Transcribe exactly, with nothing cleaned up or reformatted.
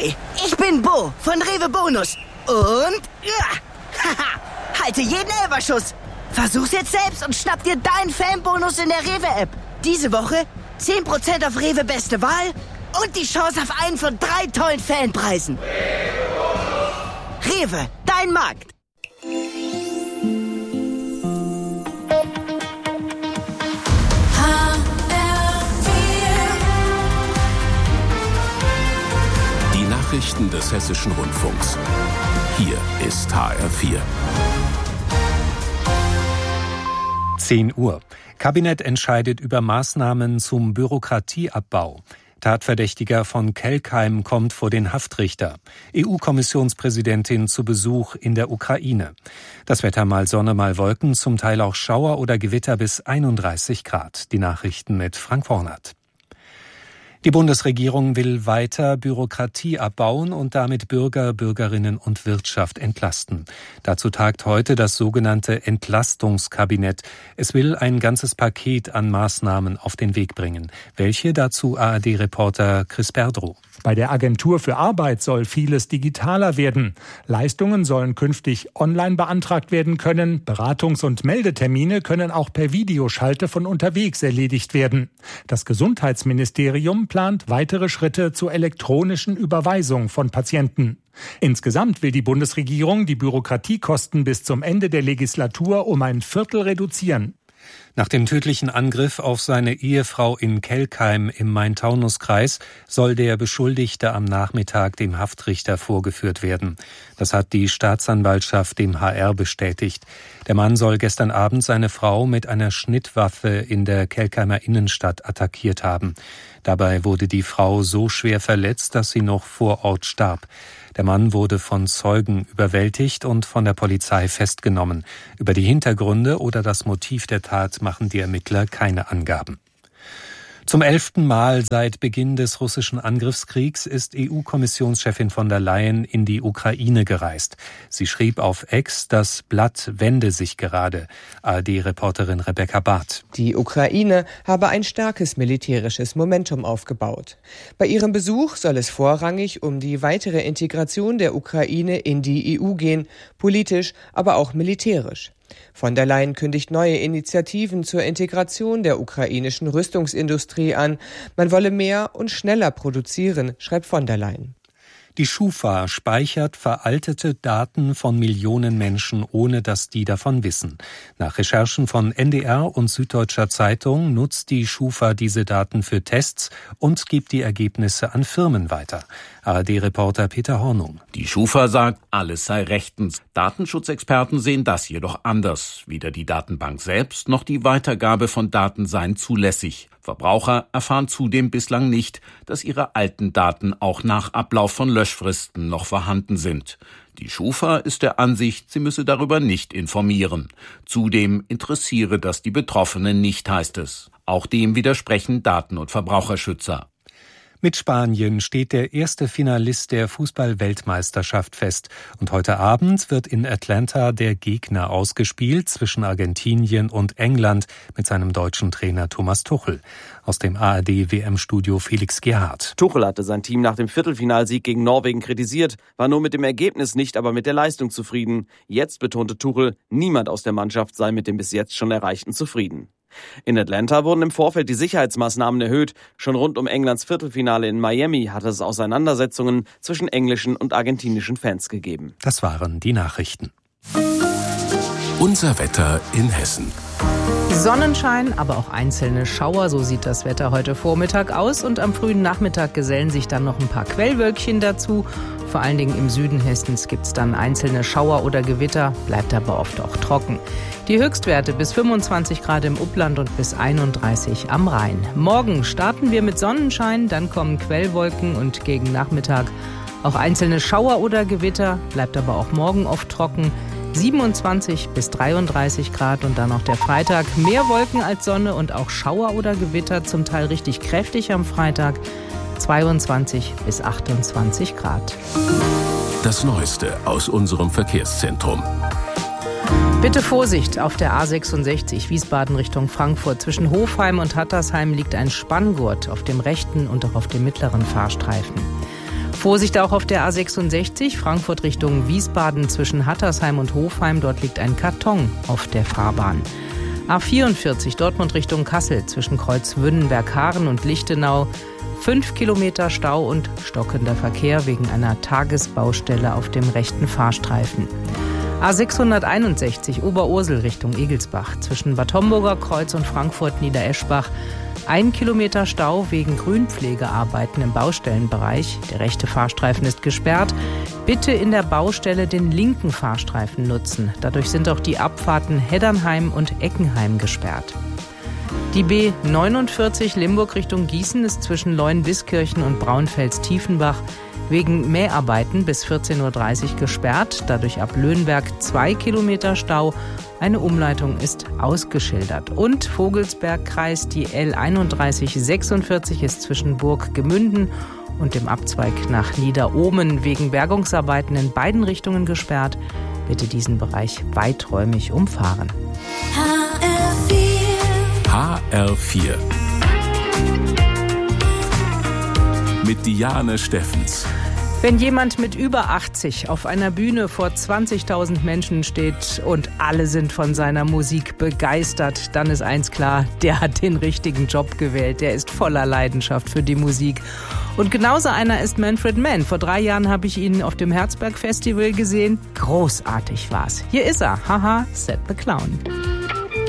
Ahoi, ich bin Bo von Rewe Bonus. Und, ja, haha, halte jeden Elferschuss. Versuch's jetzt selbst und schnapp dir deinen Fanbonus in der Rewe-App. Diese Woche zehn Prozent auf Rewe Beste Wahl und die Chance auf einen von drei tollen Fanpreisen. Rewe, dein Markt. Die Nachrichten des Hessischen Rundfunks. Hier ist H R vier. zehn Uhr. Kabinett entscheidet über Maßnahmen zum Bürokratieabbau. Tatverdächtiger von Kelkheim kommt vor den Haftrichter. E U-Kommissionspräsidentin zu Besuch in der Ukraine. Das Wetter mal Sonne, mal Wolken, zum Teil auch Schauer oder Gewitter bis einunddreißig Grad. Die Nachrichten mit Frank Vornert. Die Bundesregierung will weiter Bürokratie abbauen und damit Bürger, Bürgerinnen und Wirtschaft entlasten. Dazu tagt heute das sogenannte Entlastungskabinett. Es will ein ganzes Paket an Maßnahmen auf den Weg bringen. Welche? Dazu A R D-Reporter Chris Berdrow. Bei der Agentur für Arbeit soll vieles digitaler werden. Leistungen sollen künftig online beantragt werden können. Beratungs- und Meldetermine können auch per Videoschalte von unterwegs erledigt werden. Das Gesundheitsministerium plant weitere Schritte zur elektronischen Überweisung von Patienten. Insgesamt will die Bundesregierung die Bürokratiekosten bis zum Ende der Legislatur um ein Viertel reduzieren. Nach dem tödlichen Angriff auf seine Ehefrau in Kelkheim im Main-Taunus-Kreis soll der Beschuldigte am Nachmittag dem Haftrichter vorgeführt werden. Das hat die Staatsanwaltschaft dem H R bestätigt. Der Mann soll gestern Abend seine Frau mit einer Schnittwaffe in der Kelkheimer Innenstadt attackiert haben. Dabei wurde die Frau so schwer verletzt, dass sie noch vor Ort starb. Der Mann wurde von Zeugen überwältigt und von der Polizei festgenommen. Über die Hintergründe oder das Motiv der Tat machen die Ermittler keine Angaben. Zum elften Mal seit Beginn des russischen Angriffskriegs ist E U-Kommissionschefin von der Leyen in die Ukraine gereist. Sie schrieb auf X, das Blatt wende sich gerade. A R D-Reporterin Rebecca Barth. Die Ukraine habe ein starkes militärisches Momentum aufgebaut. Bei ihrem Besuch soll es vorrangig um die weitere Integration der Ukraine in die E U gehen, politisch, aber auch militärisch. Von der Leyen kündigt neue Initiativen zur Integration der ukrainischen Rüstungsindustrie an. Man wolle mehr und schneller produzieren, schreibt von der Leyen. Die Schufa speichert veraltete Daten von Millionen Menschen, ohne dass die davon wissen. Nach Recherchen von N D R und Süddeutscher Zeitung nutzt die Schufa diese Daten für Tests und gibt die Ergebnisse an Firmen weiter. A R D-Reporter Peter Hornung. Die Schufa sagt, alles sei rechtens. Datenschutzexperten sehen das jedoch anders. Weder die Datenbank selbst noch die Weitergabe von Daten seien zulässig. Verbraucher erfahren zudem bislang nicht, dass ihre alten Daten auch nach Ablauf von Löschfristen noch vorhanden sind. Die Schufa ist der Ansicht, sie müsse darüber nicht informieren. Zudem interessiere das die Betroffenen nicht, heißt es. Auch dem widersprechen Daten- und Verbraucherschützer. Mit Spanien steht der erste Finalist der Fußball-Weltmeisterschaft fest. Und heute Abend wird in Atlanta der Gegner ausgespielt zwischen Argentinien und England mit seinem deutschen Trainer Thomas Tuchel. Aus dem A R D-W M-Studio Felix Gerhardt. Tuchel hatte sein Team nach dem Viertelfinalsieg gegen Norwegen kritisiert, war nur mit dem Ergebnis nicht, aber mit der Leistung zufrieden. Jetzt betonte Tuchel, niemand aus der Mannschaft sei mit dem bis jetzt schon Erreichten zufrieden. In Atlanta wurden im Vorfeld die Sicherheitsmaßnahmen erhöht. Schon rund um Englands Viertelfinale in Miami hatte es Auseinandersetzungen zwischen englischen und argentinischen Fans gegeben. Das waren die Nachrichten. Unser Wetter in Hessen. Sonnenschein, aber auch einzelne Schauer, so sieht das Wetter heute Vormittag aus. Und am frühen Nachmittag gesellen sich dann noch ein paar Quellwölkchen dazu. Vor allen Dingen im Süden Hessens gibt es dann einzelne Schauer oder Gewitter, bleibt aber oft auch trocken. Die Höchstwerte bis fünfundzwanzig Grad im Upland und bis einunddreißig am Rhein. Morgen starten wir mit Sonnenschein, dann kommen Quellwolken und gegen Nachmittag auch einzelne Schauer oder Gewitter, bleibt aber auch morgen oft trocken. siebenundzwanzig bis dreiunddreißig Grad und dann noch der Freitag. Mehr Wolken als Sonne und auch Schauer oder Gewitter, zum Teil richtig kräftig am Freitag. zweiundzwanzig bis achtundzwanzig Grad. Das Neueste aus unserem Verkehrszentrum. Bitte Vorsicht, auf der A sechsundsechzig Wiesbaden Richtung Frankfurt. Zwischen Hofheim und Hattersheim liegt ein Spanngurt auf dem rechten und auch auf dem mittleren Fahrstreifen. Vorsicht auch auf der A sechsundsechzig, Frankfurt Richtung Wiesbaden zwischen Hattersheim und Hofheim. Dort liegt ein Karton auf der Fahrbahn. A vierundvierzig, Dortmund Richtung Kassel zwischen Kreuz Wünnenberg-Haaren und Lichtenau. Fünf Kilometer Stau und stockender Verkehr wegen einer Tagesbaustelle auf dem rechten Fahrstreifen. A sechshunderteinundsechzig, Oberursel Richtung Egelsbach zwischen Bad Homburger Kreuz und Frankfurt-Niedereschbach. Ein Kilometer Stau wegen Grünpflegearbeiten im Baustellenbereich. Der rechte Fahrstreifen ist gesperrt. Bitte in der Baustelle den linken Fahrstreifen nutzen. Dadurch sind auch die Abfahrten Heddernheim und Eckenheim gesperrt. Die B neunundvierzig Limburg Richtung Gießen ist zwischen Leuen-Biskirchen und Braunfels-Tiefenbach wegen Mäharbeiten bis vierzehn Uhr dreißig gesperrt. Dadurch ab Löhnberg zwei Kilometer Stau. Eine Umleitung ist ausgeschildert. Und Vogelsbergkreis, die L einunddreißig sechsundvierzig ist zwischen Burg Gemünden und dem Abzweig nach Niederohmen wegen Bergungsarbeiten in beiden Richtungen gesperrt. Bitte diesen Bereich weiträumig umfahren. H R vier mit Diane Steffens. Wenn jemand mit über achtzig auf einer Bühne vor zwanzigtausend Menschen steht und alle sind von seiner Musik begeistert, dann ist eins klar, der hat den richtigen Job gewählt. Der ist voller Leidenschaft für die Musik. Und genauso einer ist Manfred Mann. Vor drei Jahren habe ich ihn auf dem Herzberg Festival gesehen. Großartig war's. Hier ist er. Haha, Set the Clown.